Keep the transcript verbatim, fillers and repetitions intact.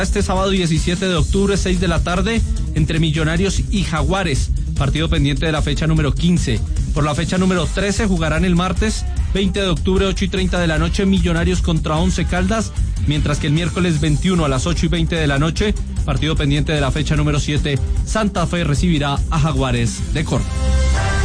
Este sábado diecisiete de octubre, seis de la tarde, entre Millonarios y Jaguares, partido pendiente de la fecha número quince. Por la fecha número trece jugarán el martes veinte de octubre, ocho y treinta de la noche, Millonarios contra Once Caldas, mientras que el miércoles veintiuno a las ocho y veinte de la noche, partido pendiente de la fecha número siete, Santa Fe recibirá a Jaguares de Córdoba.